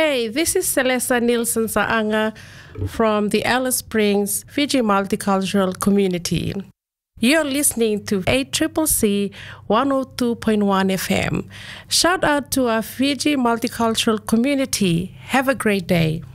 Hey, this is Celesta Nielsen Saanga from the Alice Springs Fiji Multicultural Community. You're listening to ACCC 102.1 FM. Shout out to our Fiji Multicultural Community. Have a great day.